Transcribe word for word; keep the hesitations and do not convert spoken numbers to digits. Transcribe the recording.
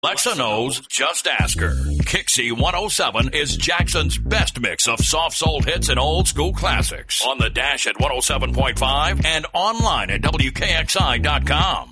Alexa knows, just ask her. Kixie one oh seven is Jackson's best mix of soft soul hits and old school classics. On the dash at one oh seven point five and online at W K X I dot com.